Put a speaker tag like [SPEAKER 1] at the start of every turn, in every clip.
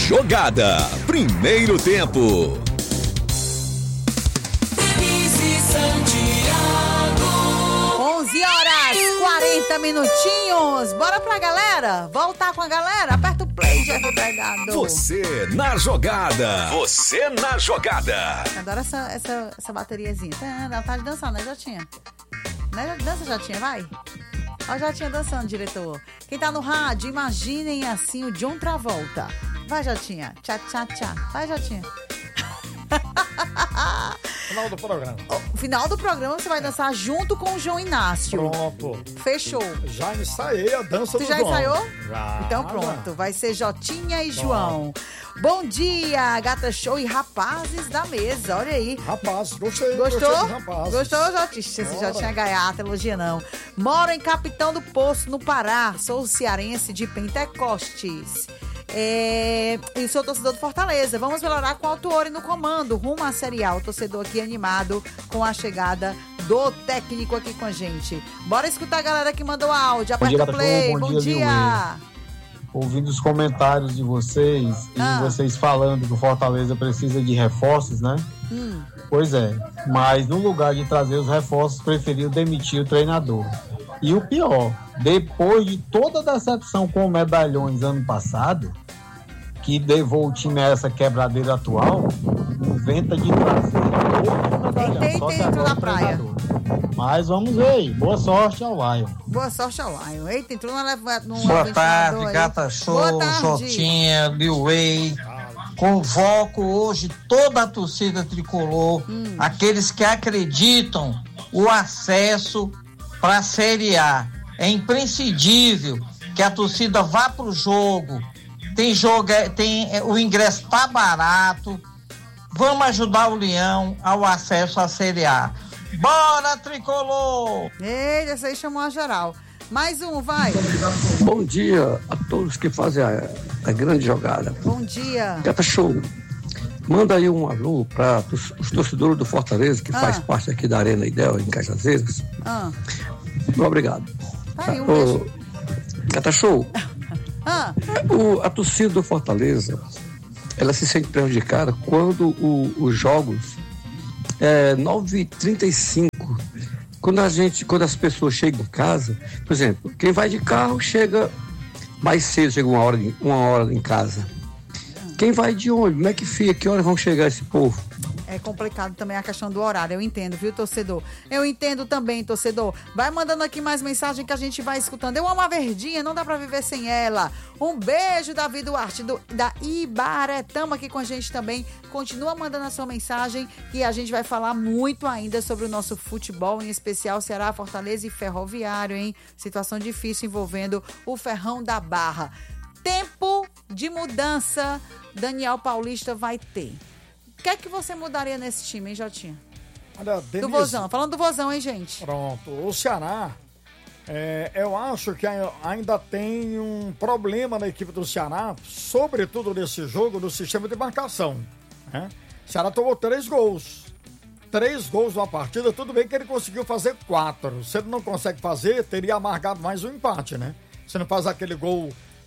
[SPEAKER 1] Jogada. Primeiro tempo.
[SPEAKER 2] Denise Santiago.
[SPEAKER 3] 11h40. Bora pra galera? Voltar com a galera? Aperta o play, Jeff Bregado.
[SPEAKER 1] Você na jogada. Você na jogada.
[SPEAKER 3] Adoro essa bateriazinha. Dá vontade de dançar, né, Jotinha? Né? Dança, Jotinha, vai. Ó, Jotinha dançando, diretor. Quem tá no rádio, imaginem assim o John Travolta. Vai, Jotinha. Tchá, tchá, tchá. Vai, Jotinha.
[SPEAKER 4] Final do programa.
[SPEAKER 3] Final do programa você vai dançar junto com o João Inácio.
[SPEAKER 4] Pronto.
[SPEAKER 3] Fechou.
[SPEAKER 4] Já ensaiei a dança do João.
[SPEAKER 3] Tu já ensaiou?
[SPEAKER 4] Já.
[SPEAKER 3] Então pronto. Vai ser Jotinha e João. Bom dia, Gata Show e rapazes da mesa. Olha aí.
[SPEAKER 4] Rapaz, gostei.
[SPEAKER 3] Gostou?
[SPEAKER 4] Gostei dos rapazes.
[SPEAKER 3] Gostou, Jotinha? Esse Jotinha gaiata, elogia não. Moro em Capitão do Poço, no Pará. Sou cearense de Pentecostes. E sou torcedor do Fortaleza. Vamos melhorar com o Autuori no comando, rumo à Série A. O torcedor aqui animado com a chegada do técnico aqui com a gente. Bora escutar a galera que mandou áudio. Aperta o play. Bom dia.
[SPEAKER 5] Ouvindo os comentários de vocês e vocês falando que o Fortaleza precisa de reforços, né? Pois é, mas no lugar de trazer os reforços, preferiu demitir o treinador. E o pior, depois de toda a decepção com o Medalhões ano passado, que levou o time a essa quebradeira atual, inventa de trazer outro Medalhão, só que agora
[SPEAKER 3] na praia.
[SPEAKER 5] Mas vamos ver aí. Boa sorte ao Lion.
[SPEAKER 3] Boa sorte ao Lion. Eita, entrou no
[SPEAKER 6] Boa tarde, Gata Show, Jotinha, Bill Way. Convoco hoje toda a torcida tricolor, aqueles que acreditam o acesso para a Série A. É imprescindível que a torcida vá para o jogo. O ingresso tá barato. Vamos ajudar o Leão ao acesso à Série A. Bora, tricolor!
[SPEAKER 3] Eita, essa aí chamou a geral. Mais um, vai.
[SPEAKER 7] Bom dia a todos que fazem a grande jogada.
[SPEAKER 3] Bom dia.
[SPEAKER 7] Gata Show. Manda aí um alô para os torcedores do Fortaleza, que faz parte aqui da Arena Idel, em Cajazeiras. Muito obrigado.
[SPEAKER 3] Tá aí, um beijo.
[SPEAKER 7] Gata Show. A torcida do Fortaleza, ela se sente prejudicada quando os jogos 9h35, quando as pessoas chegam em casa, por exemplo, quem vai de carro chega mais cedo, chega uma hora em casa. Quem vai de ônibus, como é que fica? Que horas vão chegar esse povo?
[SPEAKER 3] É complicado também a questão do horário, eu entendo, viu, torcedor? Eu entendo também, torcedor. Vai mandando aqui mais mensagem que a gente vai escutando. Eu amo a Verdinha, não dá pra viver sem ela. Um beijo, Davi Duarte, da Ibaretama, aqui com a gente também. Continua mandando a sua mensagem e a gente vai falar muito ainda sobre o nosso futebol, em especial Ceará, Fortaleza e Ferroviário, hein? Situação difícil envolvendo o Ferrão da Barra. Tempo de mudança, Daniel Paulista vai ter. O que é que você mudaria nesse time, hein, Jotinha?
[SPEAKER 4] Olha, Denise,
[SPEAKER 3] do Vozão, falando do Vozão, hein, gente?
[SPEAKER 4] Pronto, o Ceará, eu acho que ainda tem um problema na equipe do Ceará, sobretudo nesse jogo, no sistema de marcação, né? O Ceará tomou 3 gols. 3 gols numa partida, tudo bem que ele conseguiu fazer 4. Se ele não consegue fazer, teria amargado mais um empate, né? Se não faz aquele gol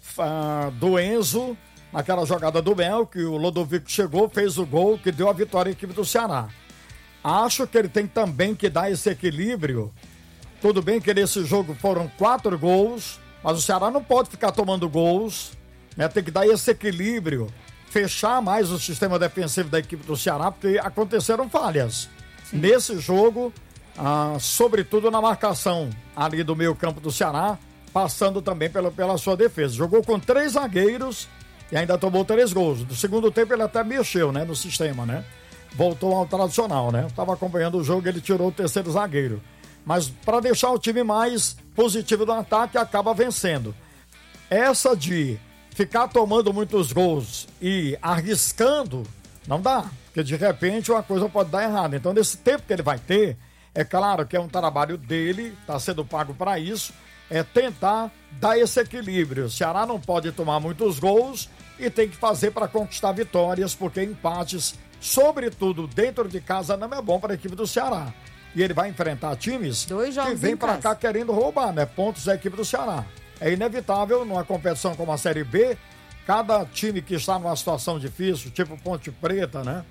[SPEAKER 4] do Enzo, naquela jogada do Mel, que o Lodovico chegou, fez o gol, que deu a vitória à equipe do Ceará. Acho que ele tem também que dar esse equilíbrio. Tudo bem que nesse jogo foram 4 gols, mas o Ceará não pode ficar tomando gols, né? Tem que dar esse equilíbrio, fechar mais o sistema defensivo da equipe do Ceará, porque aconteceram falhas. Sim. Nesse jogo, sobretudo na marcação ali do meio campo do Ceará, passando também pela sua defesa. Jogou com 3 zagueiros e ainda tomou 3 gols. No segundo tempo ele até mexeu, né, no sistema, né? Voltou ao tradicional, né? Estava acompanhando o jogo, ele tirou o 3º zagueiro. Mas para deixar o time mais positivo no ataque, acaba vencendo. Essa de ficar tomando muitos gols e arriscando, não dá. Porque de repente uma coisa pode dar errado. Então nesse tempo que ele vai ter, é claro que é um trabalho dele, está sendo pago para isso, é tentar dar esse equilíbrio. O Ceará não pode tomar muitos gols e tem que fazer para conquistar vitórias, porque empates, sobretudo dentro de casa, não é bom para a equipe do Ceará. E ele vai enfrentar times que vêm para cá querendo roubar, né? Pontos da equipe do Ceará. É inevitável, numa competição como a Série B, cada time que está numa situação difícil, tipo Ponte Preta, né?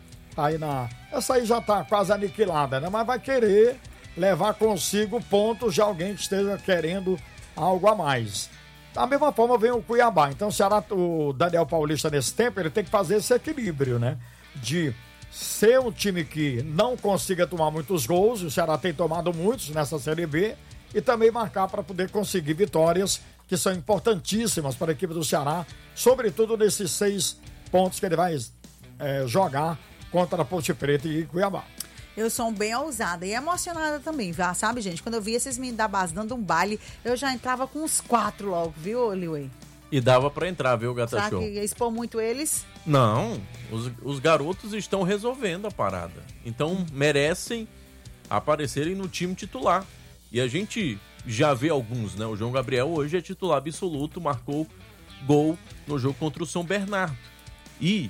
[SPEAKER 4] Essa aí já está quase aniquilada, né? Mas vai querer levar consigo pontos de alguém que esteja querendo algo a mais. Da mesma forma vem o Cuiabá. Então o Daniel Paulista nesse tempo, ele tem que fazer esse equilíbrio, né? De ser um time que não consiga tomar muitos gols, o Ceará tem tomado muitos nessa Série B, e também marcar para poder conseguir vitórias que são importantíssimas para a equipe do Ceará, sobretudo nesses 6 pontos que ele vai jogar contra a Ponte Preta e Cuiabá.
[SPEAKER 3] Eu sou bem ousada e emocionada também, sabe, gente? Quando eu vi esses meninos da base dando um baile, eu já entrava com uns 4 logo, viu, Liuei?
[SPEAKER 8] E dava pra entrar, viu, Gata
[SPEAKER 3] Será
[SPEAKER 8] Show?
[SPEAKER 3] que ia expor muito eles?
[SPEAKER 8] Não, os garotos estão resolvendo a parada. Então merecem aparecerem no time titular. E a gente já vê alguns, né? O João Gabriel hoje é titular absoluto, marcou gol no jogo contra o São Bernardo. E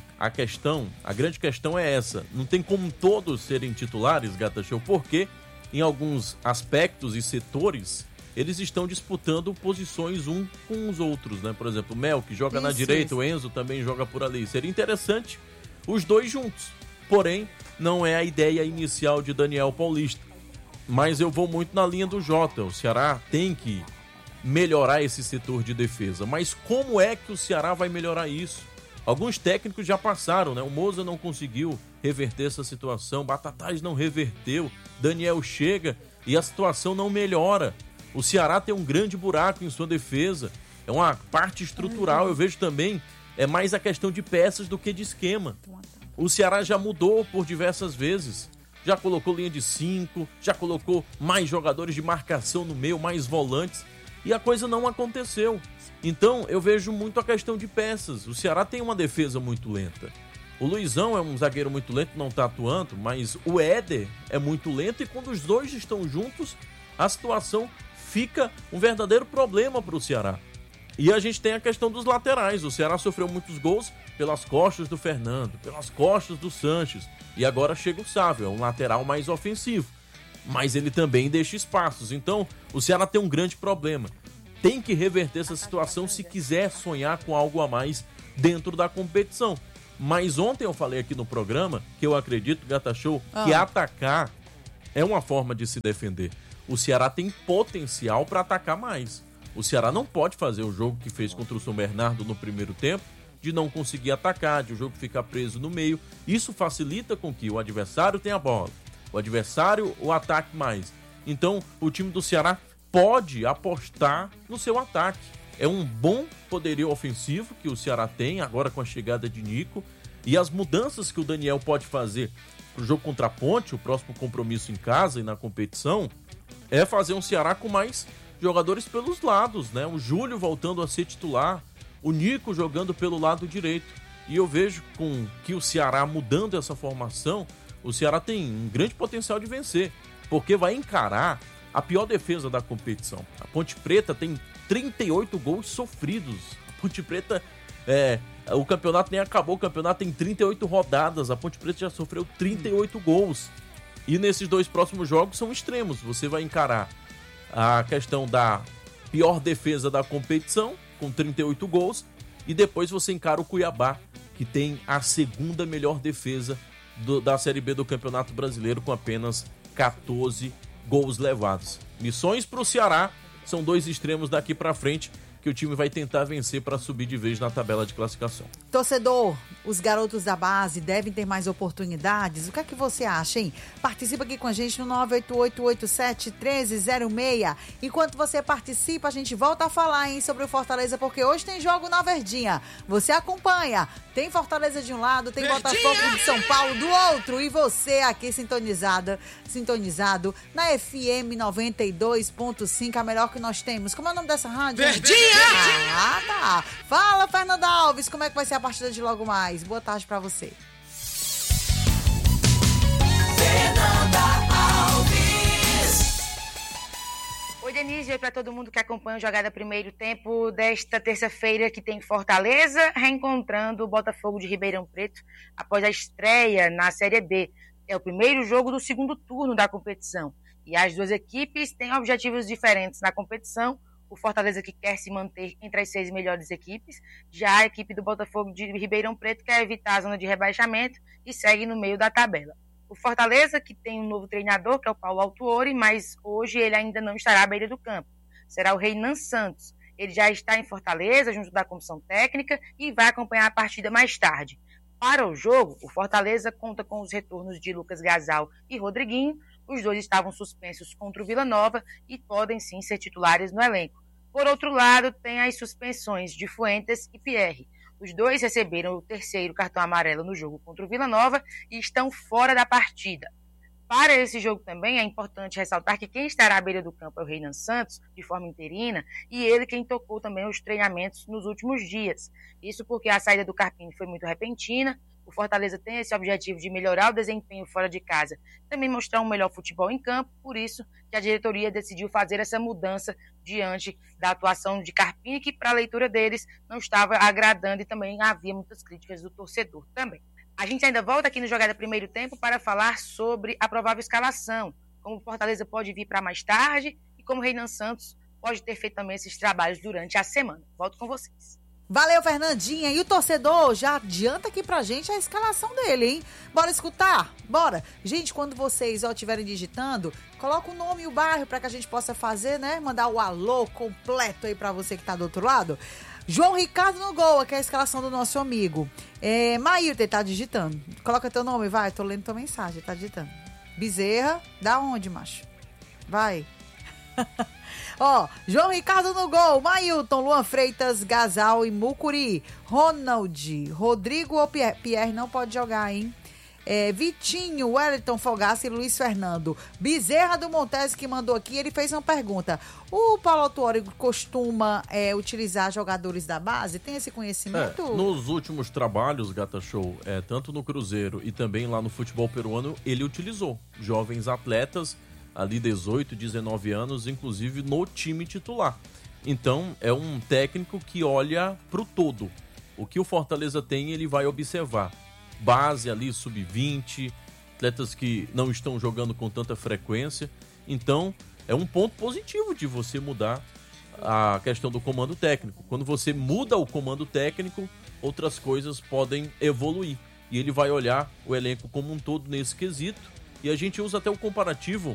[SPEAKER 8] a grande questão é essa. Não tem como todos serem titulares, Gata Show, porque em alguns aspectos e setores eles estão disputando posições um com os outros, né? Por exemplo, o Mel, que joga na direita, o Enzo também joga por ali. Seria interessante os dois juntos. Porém, não é a ideia inicial de Daniel Paulista. Mas eu vou muito na linha do Jota. O Ceará tem que melhorar esse setor de defesa. Mas como é que o Ceará vai melhorar isso? Alguns técnicos já passaram, né? O Moza não conseguiu reverter essa situação, Batatais não reverteu, Daniel chega e a situação não melhora. O Ceará tem um grande buraco em sua defesa, é uma parte estrutural. Eu vejo também, é mais a questão de peças do que de esquema. O Ceará já mudou por diversas vezes, já colocou linha de 5, já colocou mais jogadores de marcação no meio, mais volantes, e a coisa não aconteceu. Então eu vejo muito a questão de peças. O Ceará tem uma defesa muito lenta. O Luizão é um zagueiro muito lento, não está atuando, mas o Éder é muito lento, e quando os dois estão juntos, a situação fica um verdadeiro problema para o Ceará. E a gente tem a questão dos laterais. O Ceará sofreu muitos gols pelas costas do Fernando, pelas costas do Sanches, e agora chega o Sávio, é um lateral mais ofensivo, mas ele também deixa espaços. Então o Ceará tem um grande problema. Tem que reverter essa situação se quiser sonhar com algo a mais dentro da competição. Mas ontem eu falei aqui no programa que eu acredito, Gata Show, que atacar é uma forma de se defender. O Ceará tem potencial para atacar mais. O Ceará não pode fazer o jogo que fez contra o São Bernardo no primeiro tempo, de não conseguir atacar, de o jogo ficar preso no meio. Isso facilita com que o adversário tenha a bola, o adversário o ataque mais. Então o time do Ceará pode apostar no seu ataque. É um bom poderio ofensivo que o Ceará tem, agora com a chegada de Nico, e as mudanças que o Daniel pode fazer para o jogo contra a Ponte, o próximo compromisso em casa e na competição, é fazer um Ceará com mais jogadores pelos lados, né? O Júlio voltando a ser titular, o Nico jogando pelo lado direito. E eu vejo com que o Ceará mudando essa formação, o Ceará tem um grande potencial de vencer, porque vai encarar a pior defesa da competição. A Ponte Preta tem 38 gols sofridos. A Ponte Preta, o campeonato nem acabou, o campeonato tem 38 rodadas. A Ponte Preta já sofreu 38 gols. E nesses 2 próximos jogos são extremos. Você vai encarar a questão da pior defesa da competição, com 38 gols, e depois você encara o Cuiabá, que tem a segunda melhor defesa da Série B do Campeonato Brasileiro, com apenas 14 gols levados. Missões para o Ceará, são 2 extremos daqui para frente que o time vai tentar vencer para subir de vez na tabela de classificação.
[SPEAKER 3] Torcedor, os garotos da base devem ter mais oportunidades? O que é que você acha, hein? Participa aqui com a gente no 98887-1306. Enquanto você participa, a gente volta a falar, hein, sobre o Fortaleza, porque hoje tem jogo na Verdinha. Você acompanha. Tem Fortaleza de um lado, tem Verdinha! Botafogo de São Paulo do outro. E você aqui sintonizado na FM 92.5, a melhor que nós temos. Como é o nome dessa rádio?
[SPEAKER 2] Verdinha!
[SPEAKER 3] Ah, tá. Fala, Fernanda Alves, como é que vai ser a partida de logo mais? Boa tarde pra você.
[SPEAKER 2] Fernanda Alves.
[SPEAKER 9] Oi, Denise, oi pra todo mundo que acompanha o Jogada Primeiro Tempo desta terça-feira, que tem Fortaleza reencontrando o Botafogo de Ribeirão Preto após a estreia na Série B. É o primeiro jogo do segundo turno da competição. E as duas equipes têm objetivos diferentes na competição. o Fortaleza que quer se manter entre as 6 melhores equipes. Já a equipe do Botafogo de Ribeirão Preto quer evitar a zona de rebaixamento e segue no meio da tabela. O Fortaleza, que tem um novo treinador, que é o Paulo Autuori, mas hoje ele ainda não estará à beira do campo. Será o Reinan Santos. Ele já está em Fortaleza, junto da comissão técnica, e vai acompanhar a partida mais tarde. Para o jogo, o Fortaleza conta com os retornos de Lucas Gasal e Rodriguinho. Os dois estavam suspensos contra o Vila Nova e podem sim ser titulares no elenco. Por outro lado, tem as suspensões de Fuentes e Pierre. Os dois receberam o 3º cartão amarelo no jogo contra o Vila Nova e estão fora da partida. Para esse jogo também é importante ressaltar que quem estará à beira do campo é o Reinan Santos, de forma interina, e ele quem tocou também os treinamentos nos últimos dias. Isso porque a saída do Carpini foi muito repentina. O Fortaleza tem esse objetivo de melhorar o desempenho fora de casa, também mostrar um melhor futebol em campo, por isso que a diretoria decidiu fazer essa mudança diante da atuação de Carpini, que para a leitura deles não estava agradando e também havia muitas críticas do torcedor também. A gente ainda volta aqui no Jogada Primeiro Tempo para falar sobre a provável escalação, como o Fortaleza pode vir para mais tarde e como o Reinan Santos pode ter feito também esses trabalhos durante a semana. Volto com vocês.
[SPEAKER 3] Valeu, Fernandinha. E o torcedor já adianta aqui pra gente a escalação dele, hein? Bora escutar? Bora. Gente, quando vocês estiverem digitando, coloca o nome e o bairro pra que a gente possa fazer, né? Mandar o alô completo aí pra você que tá do outro lado. João Ricardo no gol, aqui é a escalação do nosso amigo. Maílton, tá digitando. Coloca teu nome, vai. Tô lendo tua mensagem, tá digitando. Bezerra, da onde, macho? Vai. Ó, João Ricardo no gol, Maílton, Luan Freitas, Gasal e Mucuri, Ronald, Rodrigo ou Pierre não pode jogar, hein? Vitinho, Wellington Fogaça e Luiz Fernando. Bezerra do Montes que mandou aqui, ele fez uma pergunta. O Paulo Autuori costuma utilizar jogadores da base? Tem esse conhecimento?
[SPEAKER 8] Nos últimos trabalhos, Gata Show, tanto no Cruzeiro e também lá no futebol peruano, ele utilizou jovens atletas ali 18, 19 anos, inclusive no time titular. Então, é um técnico que olha pro todo. O que o Fortaleza tem, ele vai observar. Base ali, sub-20, atletas que não estão jogando com tanta frequência. Então, é um ponto positivo de você mudar a questão do comando técnico. Quando você muda o comando técnico, outras coisas podem evoluir. E ele vai olhar o elenco como um todo nesse quesito. E a gente usa até o comparativo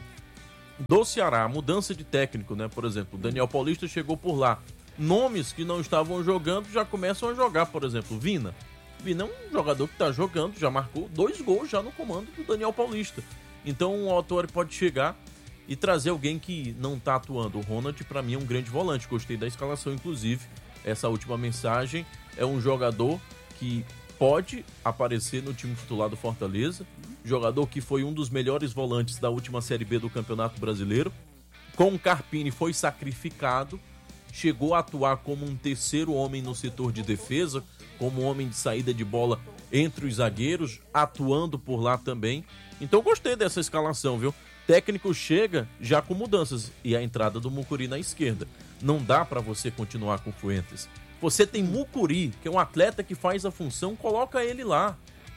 [SPEAKER 8] do Ceará, a mudança de técnico, né? Por exemplo, o Daniel Paulista chegou por lá. Nomes que não estavam jogando já começam a jogar, por exemplo, Vina. Vina é um jogador que está jogando, já marcou 2 gols já no comando do Daniel Paulista. Então o Autuori pode chegar e trazer alguém que não está atuando. O Ronald, para mim, é um grande volante. Gostei da escalação, inclusive. Essa última mensagem é um jogador que pode aparecer no time titular do Fortaleza. Jogador que foi um dos melhores volantes da última Série B do Campeonato Brasileiro. Com o Carpini foi sacrificado. Chegou a atuar como um terceiro homem no setor de defesa, como um homem de saída de bola entre os zagueiros, atuando por lá também. Então gostei dessa escalação, viu? Técnico chega já com mudanças e a entrada do Mucuri na esquerda. Não dá para você continuar com Fuentes. Você tem Mucuri, que é um atleta que faz a função, coloca ele lá.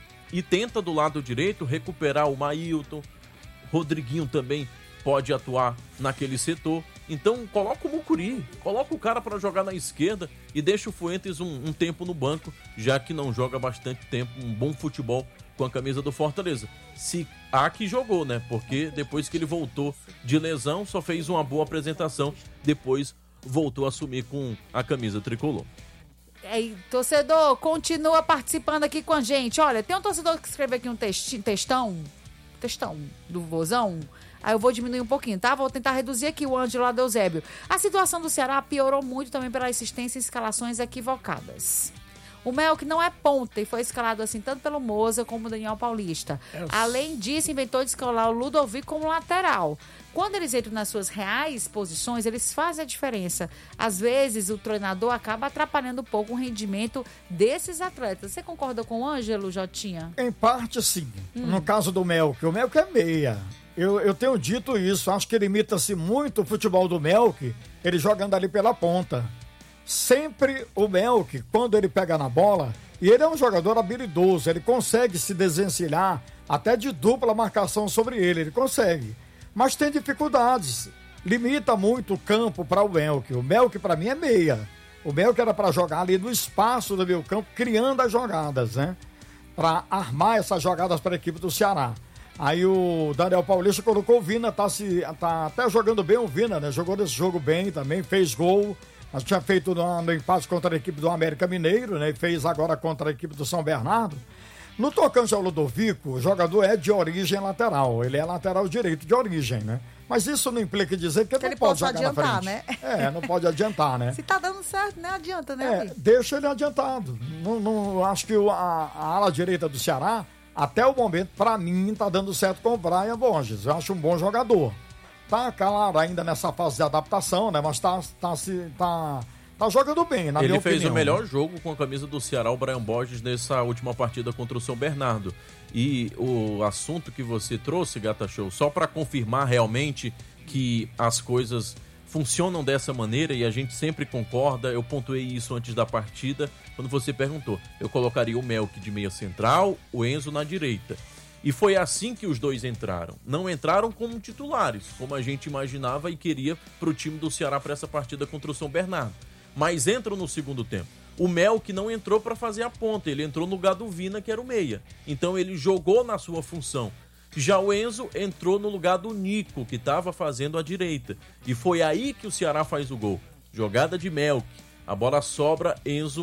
[SPEAKER 8] E tenta do lado direito recuperar o Maílton. Rodriguinho também pode atuar naquele setor. Então coloca o Mucuri, coloca o cara para jogar na esquerda e deixa o Fuentes um tempo no banco, já que não joga bastante tempo, um bom futebol com a camisa do Fortaleza. Se há que jogou, né? Porque depois que ele voltou de lesão, só fez uma boa apresentação, depois voltou a assumir com a camisa tricolor.
[SPEAKER 3] Torcedor, continua participando aqui com a gente. Olha, tem um torcedor que escreveu aqui um textão do Vozão. Aí eu vou diminuir um pouquinho, tá? Vou tentar reduzir aqui o Ângelo Adeusébio. A situação do Ceará piorou muito também pela insistência em escalações equivocadas. O Melk não é ponta e foi escalado assim tanto pelo Moza como o Daniel Paulista. Além disso, inventou de escalar o Ludovic como lateral. Quando eles entram nas suas reais posições, eles fazem a diferença. Às vezes, o treinador acaba atrapalhando um pouco o rendimento desses atletas. Você concorda com o Ângelo, Jotinha?
[SPEAKER 4] Em parte, sim. No caso do Melk, o Melk é meia. Eu tenho dito isso, acho que ele imita-se muito o futebol do Melk, ele jogando ali pela ponta. Sempre o Melk, quando ele pega na bola, e ele é um jogador habilidoso, ele consegue se desencilhar até de dupla marcação sobre ele consegue. Mas tem dificuldades. limita muito o campo para o Melk. O Melk, para mim, é meia. O Melk era para jogar ali no espaço do meio campo, criando as jogadas, né? Para armar essas jogadas para a equipe do Ceará. Aí o Daniel Paulista colocou o Vina, tá até jogando bem o Vina, né? Jogou nesse jogo bem também, fez gol. Mas tinha feito no empate contra a equipe do América Mineiro, né? E fez agora contra a equipe do São Bernardo. No tocante ao Ludovico, o jogador é de origem lateral. Ele é lateral direito de origem, né? Mas isso não implica dizer que ele não pode jogar na frente.
[SPEAKER 3] Né?
[SPEAKER 4] Não pode adiantar, né?
[SPEAKER 3] Se tá dando certo, nem adianta, né?
[SPEAKER 4] Deixa ele adiantado. Não, acho que a ala direita do Ceará, até o momento, pra mim, tá dando certo com o Brian Borges. Eu acho um bom jogador. Tá, claro, ainda nessa fase de adaptação, né? Mas tá jogando bem, na minha opinião.
[SPEAKER 8] Ele fez o melhor jogo com a camisa do Ceará, o Brian Borges, nessa última partida contra o São Bernardo. E o assunto que você trouxe, Gata Show, só para confirmar realmente que as coisas funcionam dessa maneira e a gente sempre concorda, eu pontuei isso antes da partida, quando você perguntou. Eu colocaria o Melk de meia central, o Enzo na direita. E foi assim que os dois entraram. Não entraram como titulares, como a gente imaginava e queria para o time do Ceará para essa partida contra o São Bernardo. Mas entram no segundo tempo. O Melk não entrou para fazer a ponta, ele entrou no lugar do Vina, que era o meia. Então ele jogou na sua função. Já o Enzo entrou no lugar do Nico, que estava fazendo a direita. E foi aí que o Ceará faz o gol. Jogada de Melk, a bola sobra, Enzo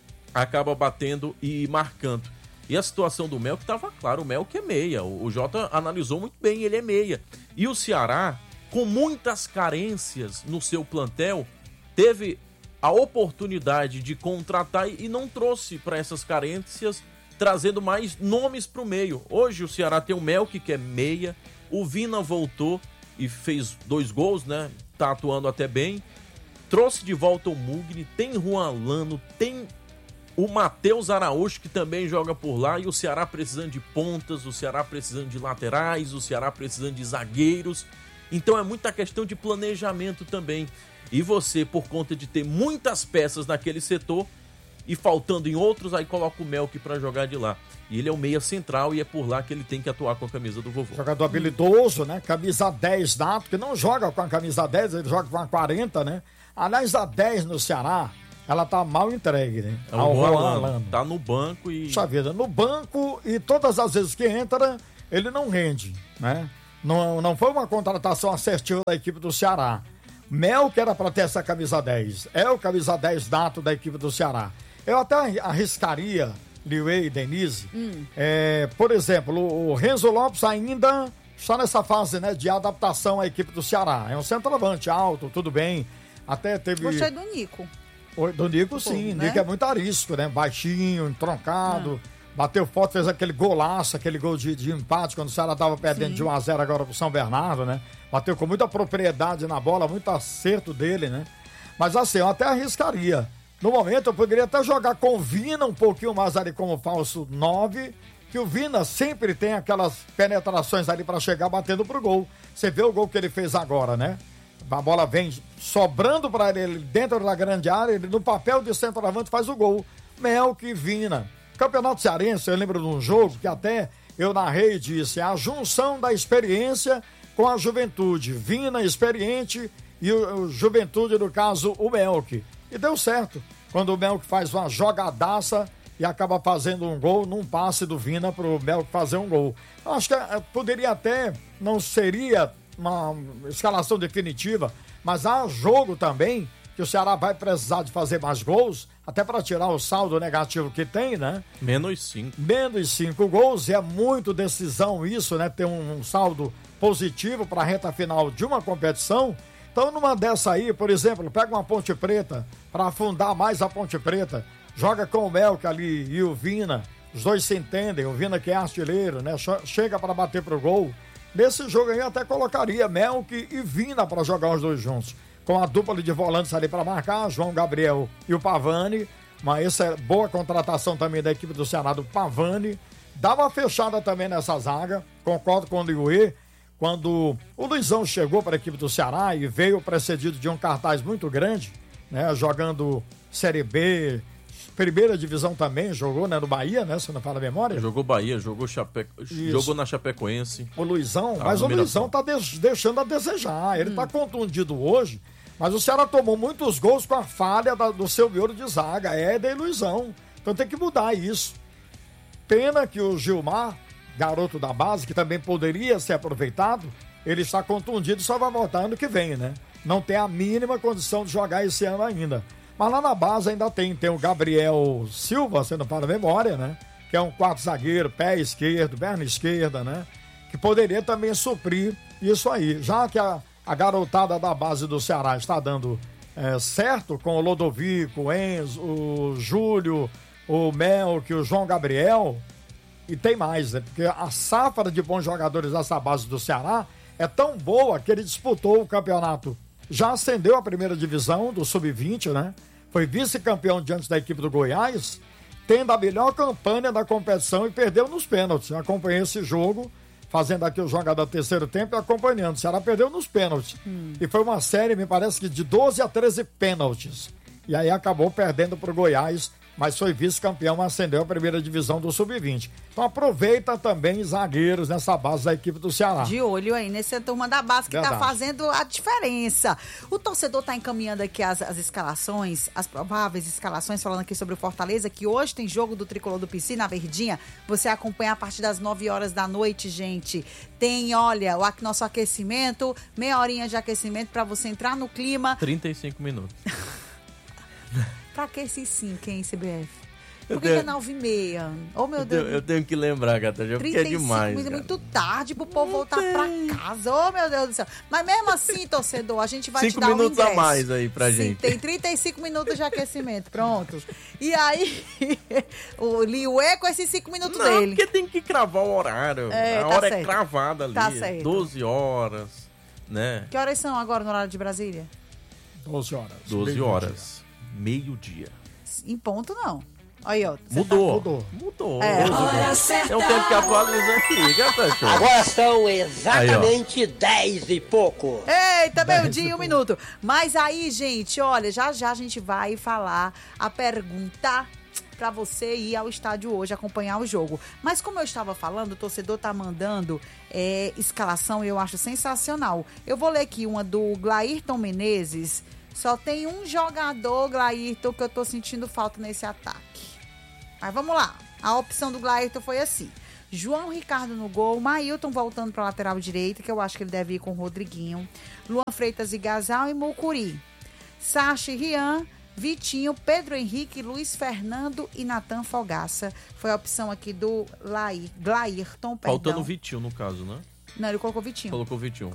[SPEAKER 8] acaba batendo e marcando. E a situação do Melk estava clara, o Melk é meia. O Jota analisou muito bem, ele é meia. E o Ceará, com muitas carências no seu plantel, teve a oportunidade de contratar e não trouxe para essas carências, trazendo mais nomes para o meio. Hoje o Ceará tem o Melk, que é meia, o Vina voltou e fez 2 gols, né? Tá atuando até bem. Trouxe de volta o Mugni, tem Juan Lano, tem o Matheus Araújo, que também joga por lá, e o Ceará precisando de pontas, o Ceará precisando de laterais, o Ceará precisando de zagueiros. Então é muita questão de planejamento também. E você, por conta de ter muitas peças naquele setor e faltando em outros, aí coloca o Melk para jogar de lá. E ele é o meia central e é por lá que ele tem que atuar com a camisa do vovô.
[SPEAKER 4] Jogador habilidoso, né? Camisa 10 nato, que não joga com a camisa 10, ele joga com a 40, né? Aliás, a 10 no Ceará, ela tá mal entregue, né?
[SPEAKER 8] É o Juan, tá no banco e...
[SPEAKER 4] Puxa vida, no banco, e todas as vezes que entra, ele não rende, né? Não foi uma contratação assertiva da equipe do Ceará. Melk era para ter essa camisa 10. É o camisa 10 nato da equipe do Ceará. Eu até arriscaria, Liuei e Denise, por exemplo, o Renzo Lopes ainda está nessa fase, né, de adaptação à equipe do Ceará. É um centroavante alto, tudo bem. Até teve...
[SPEAKER 3] Gostei do Nico.
[SPEAKER 4] Do Nico, sim.
[SPEAKER 3] Né?
[SPEAKER 4] Nico é muito arisco, né? Baixinho, entroncado. Bateu forte, fez aquele golaço, aquele gol de empate, quando o Ceará estava perdendo de 1-0 agora pro São Bernardo, né? Bateu com muita propriedade na bola, muito acerto dele, né? Mas assim, eu até arriscaria. No momento, eu poderia até jogar com o Vina um pouquinho mais ali como falso 9, que o Vina sempre tem aquelas penetrações ali para chegar batendo pro gol. Você vê o gol que ele fez agora, né? A bola vem sobrando para ele dentro da grande área, ele no papel de centroavante faz o gol. Melk e Vina. Campeonato Cearense, eu lembro de um jogo que até eu narrei e disse, a junção da experiência com a juventude. Vina experiente e o juventude, no caso, o Melk. E deu certo, quando o Melk faz uma jogadaça e acaba fazendo um gol num passe do Vina pro Melk fazer um gol. Eu acho que poderia até, não seria uma escalação definitiva, mas há jogo também que o Ceará vai precisar de fazer mais gols, até para tirar o saldo negativo que tem, né?
[SPEAKER 8] Menos 5.
[SPEAKER 4] Menos 5 gols, e é muito decisão isso, né? Ter um saldo positivo para a reta final de uma competição. Então, numa dessa aí, por exemplo, pega uma Ponte Preta, para afundar mais a Ponte Preta, joga com o Melk ali e o Vina, os dois se entendem, o Vina que é artilheiro, né? Chega para bater pro gol. Nesse jogo aí eu até colocaria Melk e Vina para jogar os dois juntos, com a dupla de volantes ali para marcar, João Gabriel e o Pavani. Mas essa é boa contratação também da equipe do Ceará, do Pavani. Dá uma fechada também nessa zaga, concordo com o Liuê. Quando o Luizão chegou para a equipe do Ceará e veio precedido de um cartaz muito grande, né, jogando Série B, primeira divisão também, jogou, né, no Bahia, né, se não fala a memória.
[SPEAKER 8] Jogou Bahia, jogou na Chapecoense.
[SPEAKER 4] O Luizão, mas o Luizão tá deixando a desejar, ele tá contundido hoje, mas o Ceará tomou muitos gols com a falha do seu miolo de zaga, Éder e Luizão, então tem que mudar isso. Pena que o Gilmar, garoto da base, que também poderia ser aproveitado, ele está contundido e só vai voltar ano que vem, né? Não tem a mínima condição de jogar esse ano ainda. Mas lá na base ainda tem o Gabriel Silva, se não fala a memória, né? Que é um quarto zagueiro, pé esquerdo, perna esquerda, né? Que poderia também suprir isso aí. Já que a garotada da base do Ceará está dando certo com o Lodovico, o Enzo, o Júlio, o Melk, o João Gabriel, e tem mais, né? Porque a safra de bons jogadores dessa base do Ceará é tão boa que ele disputou o campeonato. Já ascendeu a primeira divisão do Sub-20, né? Foi vice-campeão diante da equipe do Goiás, tendo a melhor campanha da competição e perdeu nos pênaltis. Eu acompanhei esse jogo, fazendo aqui o jogador do terceiro tempo e acompanhando. O Ceará perdeu nos pênaltis. E foi uma série, me parece que de 12 a 13 pênaltis. E aí acabou perdendo para o Goiás, mas foi vice-campeão, ascendeu a primeira divisão do Sub-20. Então aproveita também zagueiros nessa base da equipe do Ceará.
[SPEAKER 3] De olho aí nessa turma da base que está fazendo a diferença. O torcedor está encaminhando aqui as escalações, as prováveis escalações, falando aqui sobre o Fortaleza, que hoje tem jogo do Tricolor do PC na Verdinha. Você acompanha a partir das 9 horas da noite, gente. Tem, olha, o nosso aquecimento, meia horinha de aquecimento para você entrar no clima.
[SPEAKER 8] 35 minutos.
[SPEAKER 3] Pra que esses 5, hein, CBF? Por que é 9h30? Oh, meu Deus.
[SPEAKER 8] Eu tenho que lembrar, gata, porque é demais.
[SPEAKER 3] É muito tarde pro povo voltar pra casa. Oh, meu Deus do céu. Mas mesmo assim, torcedor, a gente vai te dar
[SPEAKER 8] 5 minutos
[SPEAKER 3] a
[SPEAKER 8] mais aí pra gente.
[SPEAKER 3] Tem 35 minutos de aquecimento, pronto. E aí, o Liuê com esses 5 minutos dele.
[SPEAKER 8] Porque tem que cravar o horário. A hora é cravada ali.
[SPEAKER 3] Tá certo.
[SPEAKER 8] 12 horas, né?
[SPEAKER 3] Que horas são agora no horário de Brasília?
[SPEAKER 4] 12 horas.
[SPEAKER 8] 12 horas. Meio-dia.
[SPEAKER 3] Em ponto, não. Aí, ó.
[SPEAKER 8] Mudou. É o tempo que atualiza aqui, gata.
[SPEAKER 10] Agora são exatamente 10 e pouco.
[SPEAKER 3] Eita, meio-dia e 1 minuto. Mas aí, gente, olha, já a gente vai falar a pergunta pra você ir ao estádio hoje acompanhar o jogo. Mas como eu estava falando, o torcedor tá mandando escalação e eu acho sensacional. Eu vou ler aqui uma do Glairton Menezes. Só tem um jogador, Glairton, que eu tô sentindo falta nesse ataque. Mas vamos lá. A opção do Glairton foi assim. João Ricardo no gol, Mailton voltando para a lateral direita, que eu acho que ele deve ir com o Rodriguinho. Luan Freitas e Gasal e Mucuri. Sacha e Rian, Vitinho, Pedro Henrique, Luiz Fernando e Natan Fogaça. Foi a opção aqui do Glairton.
[SPEAKER 8] Faltando o Vitinho, no caso, né?
[SPEAKER 3] Não, ele colocou Vitinho.
[SPEAKER 8] Colocou Vitinho.